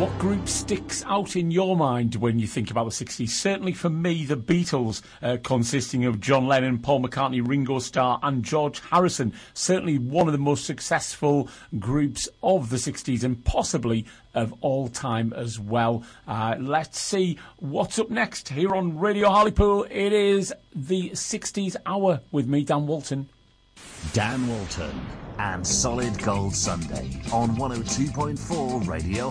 What group sticks out in your mind when you think about the 60s? Certainly for me, the Beatles, consisting of John Lennon, Paul McCartney, Ringo Starr and George Harrison. Certainly one of the most successful groups of the 60s and possibly of all time as well. Let's see what's up next here on Radio Hartlepool. It is the 60s Hour with me, Dan Walton. Dan Walton and Solid Gold Sunday on 102.4 Radio